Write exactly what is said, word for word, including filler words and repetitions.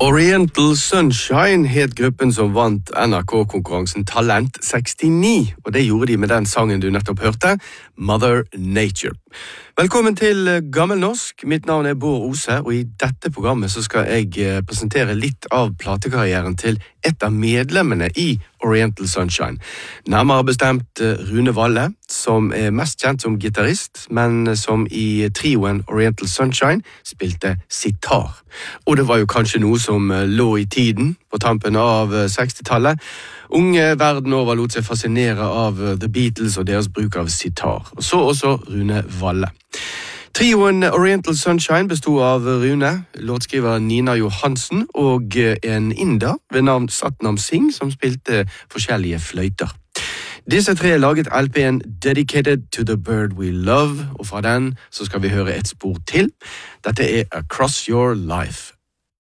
Oriental Sunshine het gruppen som vant N R K-konkurransen Talent sekstini, og det gjorde de med den sangen du nettopp hørte, Mother Nature. Velkommen til Gammelnorsk, mitt navn er Bård Ose, og i dette programmet så skal jeg presentere litt av platekarrieren til et av medlemmene i Oriental Sunshine. Nærmere bestemt Rune Valle, som er mest kjent som gitarist, men som i trioen Oriental Sunshine spilte sitar. Og det var jo kanskje noe som lå i tiden på tampen av sekstitallet. Unge verden over lot seg fascinere av The Beatles og deres bruk av sitar. Og så også Rune Valle. Trioen Oriental Sunshine bestod av Rune, låtskriver Nina Johansen og en inder ved navn Satnam Singh som spilte forskjellige fløyter. Disse tre laget L P-en Dedicated to the Bird We Love, og fra den så skal vi høre et spor til. Dette er Across Your Life.